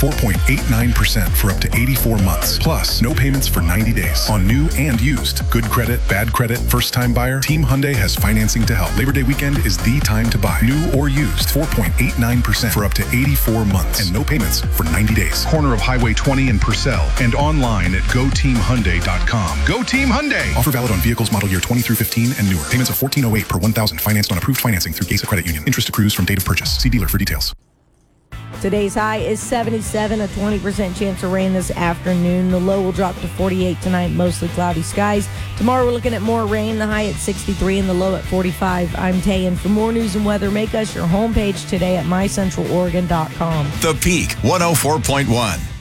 4.89% for up to 84 months. Plus, no payments for 90 days on new and used. Good credit, bad credit, first-time buyer. Team Hyundai has financing to help. Labor Day weekend is the time to buy. New or used. 4.89% for up to 84 months. And no payments for 90 days. Corner of Highway 20 in Purcell. And online at GoTeamHyundai.com. Go Team Hyundai! Offer valid on vehicles model year 20 through 15 and newer. Payments of $1,408 per $1,000 financed on approved financing through Gesa Credit Union. Interest accrues from date of purchase. See dealer for details. Today's high is 77, a 20% chance of rain this afternoon. The low will drop to 48 tonight, mostly cloudy skies. Tomorrow we're looking at more rain, the high at 63 and the low at 45. I'm Tay, and for more news and weather, make us your homepage today at mycentraloregon.com. The Peak 104.1.